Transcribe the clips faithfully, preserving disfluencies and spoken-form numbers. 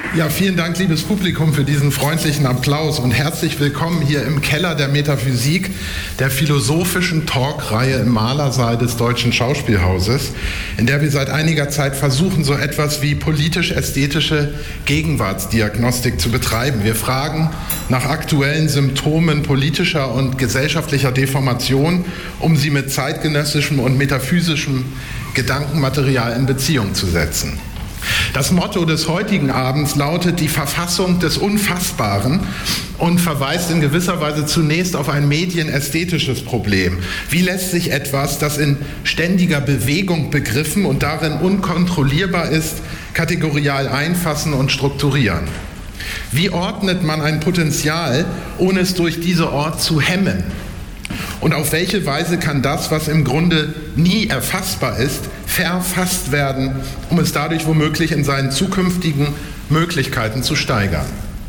Ja, vielen Dank, liebes Publikum, für diesen freundlichen Applaus und herzlich willkommen hier im Keller der Metaphysik, der philosophischen Talkreihe im Malersaal des Deutschen Schauspielhauses, in der wir seit einiger Zeit versuchen, so etwas wie politisch-ästhetische Gegenwartsdiagnostik zu betreiben. Wir fragen nach aktuellen Symptomen politischer und gesellschaftlicher Deformation, um sie mit zeitgenössischem und metaphysischem Gedankenmaterial in Beziehung zu setzen. Das Motto des heutigen Abends lautet die Verfassung des Unfassbaren und verweist in gewisser Weise zunächst auf ein medienästhetisches Problem. Wie lässt sich etwas, das in ständiger Bewegung begriffen und darin unkontrollierbar ist, kategorial einfassen und strukturieren? Wie ordnet man ein Potenzial, ohne es durch diese Ort zu hemmen? Und auf welche Weise kann das, was im Grunde nie erfassbar ist, verfasst werden, um es dadurch womöglich in seinen zukünftigen Möglichkeiten zu steigern?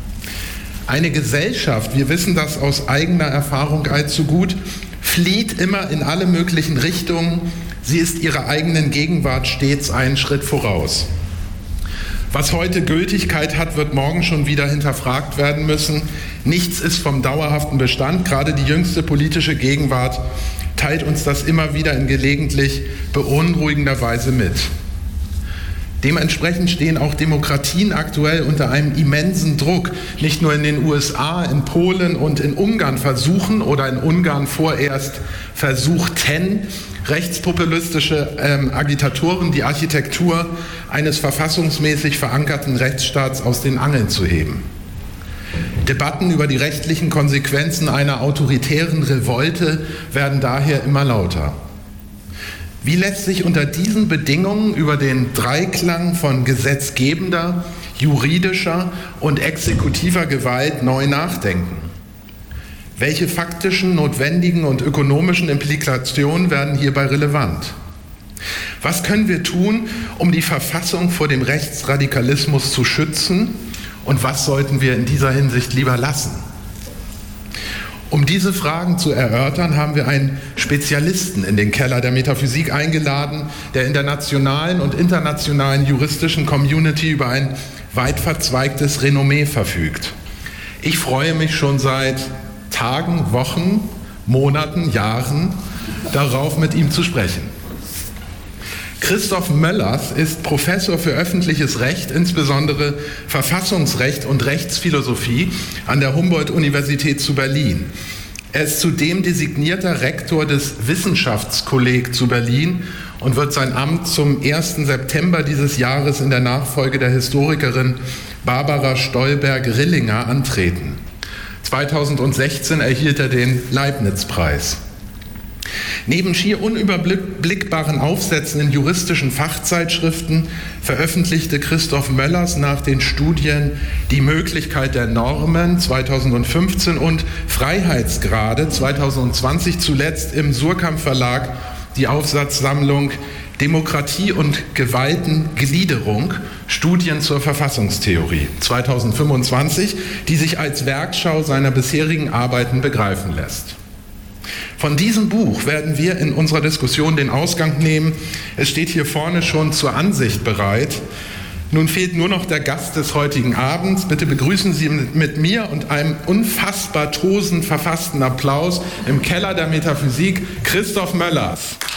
Eine Gesellschaft, wir wissen das aus eigener Erfahrung allzu gut, flieht immer in alle möglichen Richtungen. Sie ist ihrer eigenen Gegenwart stets einen Schritt voraus. Was heute Gültigkeit hat, wird morgen schon wieder hinterfragt werden müssen. Nichts ist vom dauerhaften Bestand. Gerade die jüngste politische Gegenwart teilt uns das immer wieder in gelegentlich beunruhigender Weise mit. Dementsprechend stehen auch Demokratien aktuell unter einem immensen Druck. Nicht nur in den U S A, in Polen und in Ungarn versuchen oder in Ungarn vorerst versuchten rechtspopulistische ähm, Agitatoren die Architektur eines verfassungsmäßig verankerten Rechtsstaats aus den Angeln zu heben. Debatten über die rechtlichen Konsequenzen einer autoritären Revolte werden daher immer lauter. Wie lässt sich unter diesen Bedingungen über den Dreiklang von gesetzgebender, juridischer und exekutiver Gewalt neu nachdenken? Welche faktischen, notwendigen und ökonomischen Implikationen werden hierbei relevant? Was können wir tun, um die Verfassung vor dem Rechtsradikalismus zu schützen? Und was sollten wir in dieser Hinsicht lieber lassen? Um diese Fragen zu erörtern, haben wir einen Spezialisten in den Keller der Metaphysik eingeladen, der in der nationalen und internationalen juristischen Community über ein weit verzweigtes Renommee verfügt. Ich freue mich schon seit Tagen, Wochen, Monaten, Jahren darauf, mit ihm zu sprechen. Christoph Möllers ist Professor für öffentliches Recht, insbesondere Verfassungsrecht und Rechtsphilosophie an der Humboldt-Universität zu Berlin. Er ist zudem designierter Rektor des Wissenschaftskolleg zu Berlin und wird sein Amt zum ersten September dieses Jahres in der Nachfolge der Historikerin Barbara Stolberg-Rillinger antreten. zweitausendsechzehn erhielt er den Leibniz-Preis. Neben schier unüberblickbaren Aufsätzen in juristischen Fachzeitschriften veröffentlichte Christoph Möllers nach den Studien Die Möglichkeit der Normen zweitausendfünfzehn und Freiheitsgrade zweitausendzwanzig zuletzt im Suhrkamp Verlag die Aufsatzsammlung Demokratie und Gewaltengliederung, Studien zur Verfassungstheorie zweitausendfünfundzwanzig, die sich als Werkschau seiner bisherigen Arbeiten begreifen lässt. Von diesem Buch werden wir in unserer Diskussion den Ausgang nehmen. Es steht hier vorne schon zur Ansicht bereit. Nun fehlt nur noch der Gast des heutigen Abends. Bitte begrüßen Sie mit mir und einem unfassbar tosend verfassten Applaus im Keller der Metaphysik Christoph Möllers.